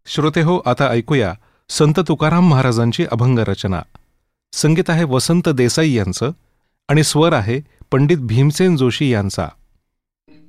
श्रोते हो, आता ऐकूया संत तुकाराम महाराजांची अभंग रचना. संगीत आहे वसंत देसाई यांचं आणि स्वर आहे पंडित भीमसेन जोशी यांचा.